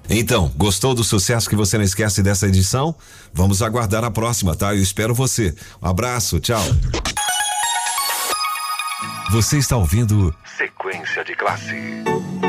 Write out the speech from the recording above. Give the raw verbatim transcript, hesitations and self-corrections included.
Então, gostou do sucesso que você não esquece dessa edição? Vamos aguardar a próxima, tá? Eu espero você. Um abraço, tchau. Você está ouvindo Sequência de Classe.